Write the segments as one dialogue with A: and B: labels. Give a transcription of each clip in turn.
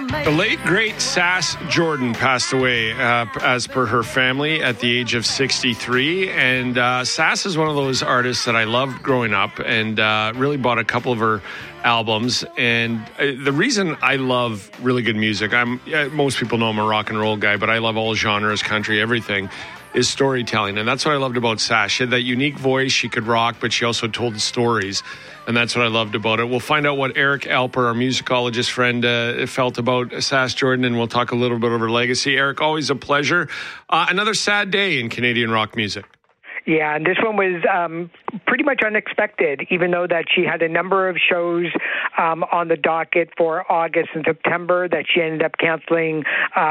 A: The late, great Sass Jordan passed away, as per her family, at the age of 63. And Sass is one of those artists that I loved growing up and really bought a couple of her albums. And the reason I love really good music, most people know I'm a rock and roll guy, but I love all genres, country, everything, is storytelling. And that's what I loved about Sass. She had that unique voice. She could rock, but she also told stories. And that's what I loved about it. We'll find out what Eric Alper, our musicologist friend, felt about Sass Jordan, and we'll talk a little bit of her legacy. Eric, always a pleasure. Another sad day in Canadian rock music.
B: Yeah, and this one was pretty much unexpected, even though that she had a number of shows on the docket for August and September that she ended up canceling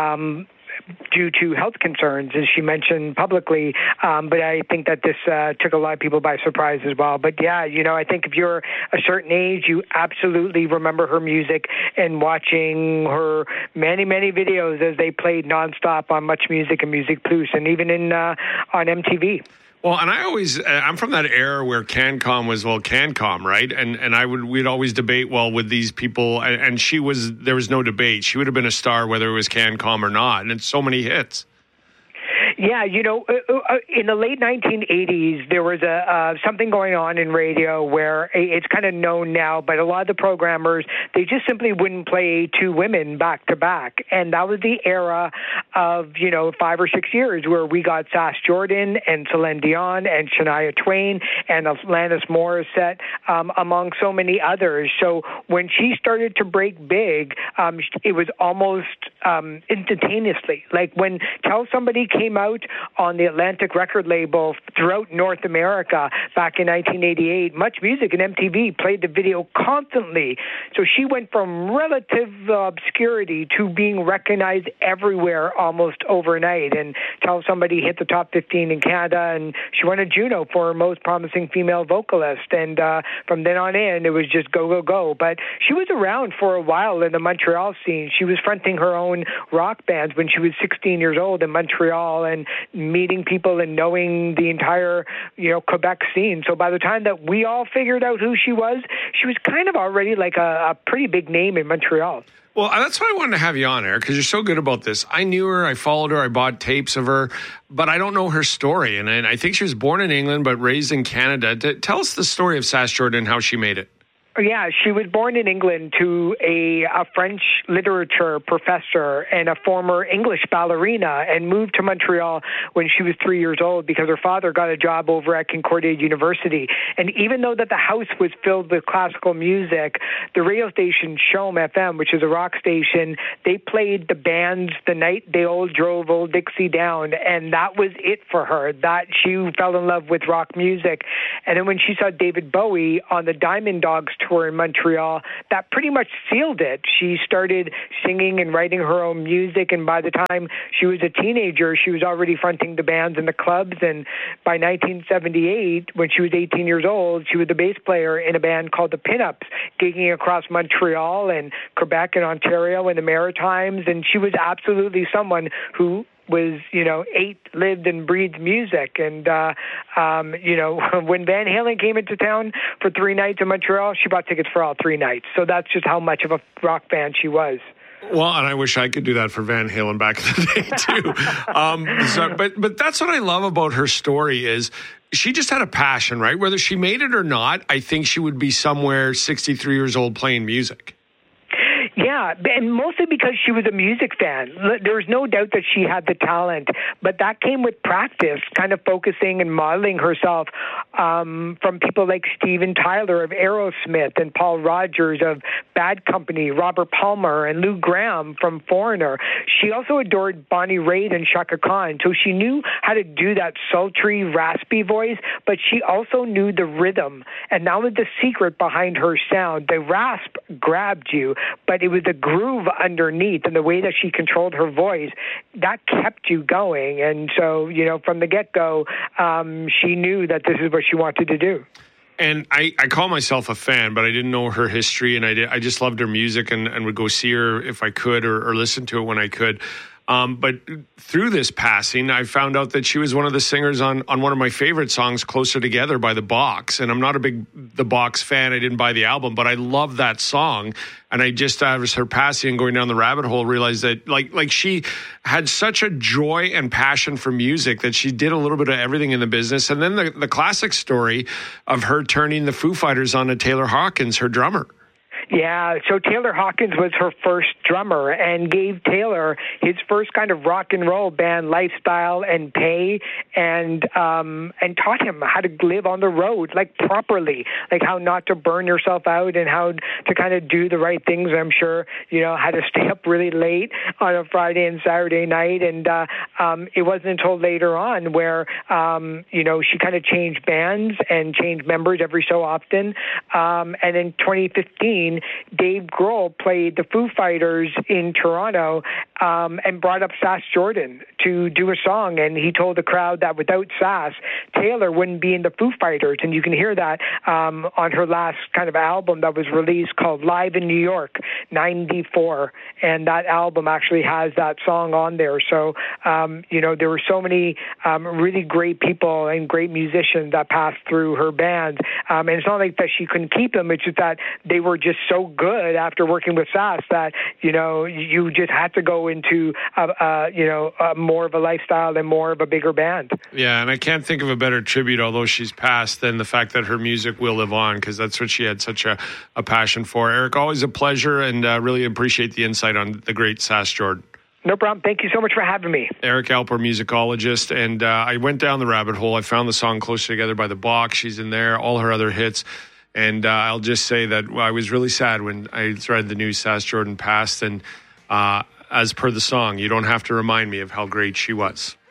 B: due to health concerns, as she mentioned publicly. But I think that this took a lot of people by surprise as well. But yeah, I think if you're a certain age, you absolutely remember her music and watching her many, many videos as they played nonstop on Much Music and Music Plus, and even on MTV.
A: Well, and I'm from that era where CanCom was, CanCom, right? And we'd always debate, with these people, and there was no debate. She would have been a star whether it was CanCom or not, and it's so many hits.
B: Yeah, in the late 1980s, there was something going on in radio where it's kind of known now, but a lot of the programmers, they just simply wouldn't play two women back to back. And that was the era of, 5 or 6 years where we got Sass Jordan and Celine Dion and Shania Twain and Alanis Morissette, among so many others. So when she started to break big, it was almost instantaneously. Like when Tell Somebody came out on the Atlantic record label throughout North America back in 1988, Much Music and MTV played the video constantly. So she went from relative obscurity to being recognized everywhere almost overnight. And Tell Somebody hit the top 15 in Canada, and she won a Juno for her most promising female vocalist. And from then on in, it was just go, go, go. But she was around for a while in the Montreal scene. She was fronting her own rock bands when she was 16 years old in Montreal, and meeting people and knowing the entire, Quebec scene. So by the time that we all figured out who she was kind of already like a pretty big name in Montreal.
A: Well, that's why I wanted to have you on, Eric, because you're so good about this. I knew her, I followed her, I bought tapes of her, but I don't know her story. And I think she was born in England but raised in Canada. Tell us the story of Sass Jordan and how she made it.
B: Yeah, she was born in England to a French literature professor and a former English ballerina, and moved to Montreal when she was 3 years old because her father got a job over at Concordia University. And even though that the house was filled with classical music, the radio station Shom FM, which is a rock station, they played the bands the night they all drove Old Dixie down, and that was it for her. That she fell in love with rock music. And then when she saw David Bowie on the Diamond Dogs tour in Montreal, that pretty much sealed it. She started singing and writing her own music, and by the time she was a teenager, she was already fronting the bands and the clubs. And by 1978, when she was 18 years old, she was the bass player in a band called the Pinups, gigging across Montreal and Quebec and Ontario and the Maritimes. And she was absolutely someone who was, ate, lived, and breathed music. And, when Van Halen came into town for 3 nights in Montreal, she bought tickets for all 3 nights. So that's just how much of a rock fan she was.
A: Well, and I wish I could do that for Van Halen back in the day, too. But that's what I love about her story is she just had a passion, right? Whether she made it or not, I think she would be somewhere 63 years old playing music.
B: Yeah, and mostly because she was a music fan. There was no doubt that she had the talent, but that came with practice, kind of focusing and modeling herself from people like Steven Tyler of Aerosmith and Paul Rogers of Bad Company, Robert Palmer and Lou Gramm from Foreigner. She also adored Bonnie Raitt and Chaka Khan, so she knew how to do that sultry, raspy voice, but she also knew the rhythm, and that was the secret behind her sound. The rasp grabbed you, but it was the groove underneath and the way that she controlled her voice that kept you going. And so, from the get-go, she knew that this is what she wanted to do.
A: And I call myself a fan, but I didn't know her history, and I just loved her music and would go see her if I could or listen to it when I could. But through this passing, I found out that she was one of the singers on one of my favorite songs, Closer Together by The Box. And I'm not a big The Box fan. I didn't buy the album, but I love that song. And I just, as her passing and going down the rabbit hole, realized that like she had such a joy and passion for music that she did a little bit of everything in the business. And then the classic story of her turning the Foo Fighters on to Taylor Hawkins, her drummer.
B: Yeah, so Taylor Hawkins was her first drummer and gave Taylor his first kind of rock and roll band lifestyle and pay, and taught him how to live on the road, like properly, like how not to burn yourself out and how to kind of do the right things. I'm sure, how to stay up really late on a Friday and Saturday night. And it wasn't until later on where, she kind of changed bands and changed members every so often. And in 2015, Dave Grohl played the Foo Fighters in Toronto and brought up Sass Jordan to do a song. And he told the crowd that without Sass, Taylor wouldn't be in the Foo Fighters. And you can hear that on her last kind of album that was released called Live in New York, 94. And that album actually has that song on there. So, there were so many really great people and great musicians that passed through her band. And it's not like that she couldn't keep them. It's just that they were just so good after working with Sass that, you just had to go into, more of a lifestyle and more of a bigger band.
A: Yeah, and I can't think of a better tribute, although she's passed, than the fact that her music will live on, because that's what she had such a passion for. Eric, always a pleasure, and really appreciate the insight on the great Sass Jordan.
B: No problem. Thank you so much for having me.
A: Eric Alper, musicologist, and I went down the rabbit hole. I found the song Closer Together by The Box. She's in there, all her other hits. And I'll just say that I was really sad when I read the news Sass Jordan passed. And as per the song, you don't have to remind me of how great she was.